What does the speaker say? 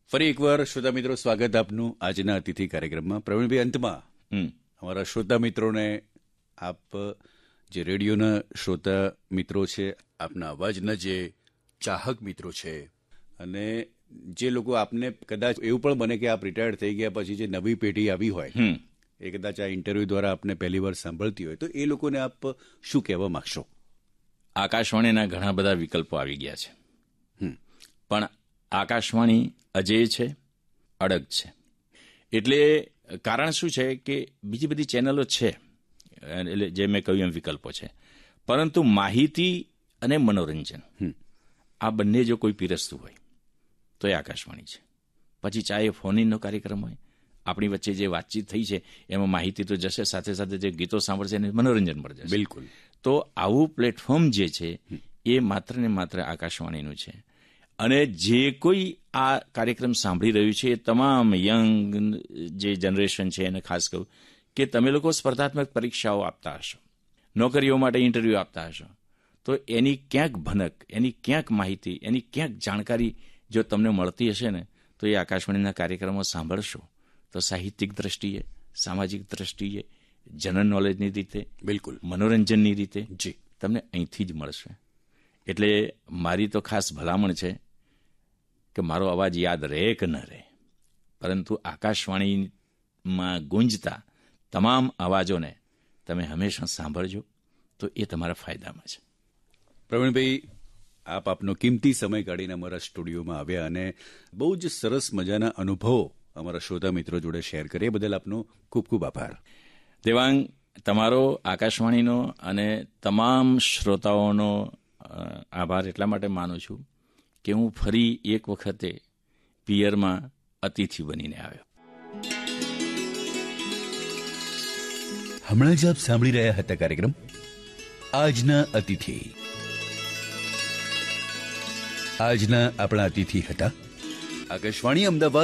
ફરી એકવાર શ્રોતા મિત્રો, સ્વાગત આપનું આજના અતિથિ કાર્યક્રમમાં. પ્રવીણભાઈ, અંતમાં અમારા શ્રોતા મિત્રોને આપ જે રેડિયોના શ્રોતા મિત્રો છે, આપના અવાજના જે ચાહક મિત્રો છે, અને જે લોકો આપને કદાચ એવું પણ બને કે આપ રિટાયર્ડ થઈ ગયા પછી જે નવી પેઢી આવી હોય એ કદાચ આ ઇન્ટરવ્યૂ દ્વારા આપને પહેલી વાર સાંભળતી હોય, તો એ લોકોને આપ શું કહેવા માંગશો? આકાશવાણીના ઘણા બધા વિકલ્પો આવી ગયા છે, પણ આકાશવાણી અજેય છે, અડગ છે. એટલે કારણ શું છે કે બીજી બધી ચેનલો છે, એટલે જે મેં કહ્યું એમ વિકલ્પો છે, પરંતુ માહિતી અને મનોરંજન આ બંને જો કોઈ પીરસતું હોય તો એ આકાશવાણી છે. પછી ચાહે ફોન ઇનનો કાર્યક્રમ હોય, આપણી વચ્ચે જે વાતચીત થઈ છે એમાં માહિતી તો જશે, સાથે સાથે જે ગીતો સાંભળશે એને મનોરંજન પણ જશે. બિલકુલ. તો આવું પ્લેટફોર્મ જે છે એ માત્ર ને માત્ર આકાશવાણીનું છે. અને જે કોઈ આ કાર્યક્રમ સાંભળી રહ્યું છે એ તમામ યંગ જે જનરેશન છે એને ખાસ કહું કે તમે લોકો સ્પર્ધાત્મક પરીક્ષાઓ આપતા હશો, નોકરીઓ માટે ઇન્ટરવ્યૂ આપતા હશો, તો એની ક્યાંક ભનક, એની ક્યાંક માહિતી, એની ક્યાંક જાણકારી જો તમને મળતી હશે ને, તો એ આકાશવાણીના કાર્યક્રમો સાંભળશો તો સાહિત્યિક દ્રષ્ટિએ, સામાજિક દ્રષ્ટિએ, જનરલ નોલેજની રીતે, બિલકુલ મનોરંજનની રીતે જી તમને અહીંથી જ મળશે. એટલે મારી તો ખાસ ભલામણ છે કે મારો અવાજ યાદ રહે કે ન રહે, પરંતુ આકાશવાણીમાં ગુંજતા તમામ અવાજોને તમે હંમેશા સાંભળજો, તો એ તમારા ફાયદામાં છે. પ્રવીણભાઈ, આપ આપનો કિંમતી સમય કાઢીને અમારા સ્ટુડિયોમાં આવ્યા અને બહુ જ સરસ મજાના અનુભવો અમારા શ્રોતા મિત્રો જોડે શેર કરીએ, બદલ આપનો ખૂબ ખૂબ આભાર. દેવાંગ, તમારો, આકાશવાણીનો અને તમામ શ્રોતાઓનો આભાર એટલા માટે માનું છું કે હું ફરી એક વખતે પિયરમાં અતિથિ બનીને આવ્યો. હમણાં જ આપ સાંભળી રહ્યા હતા કાર્યક્રમ આજના અતિથિ. આજના આપણા અતિથિ હતા આકાશવાણી અમદાવાદ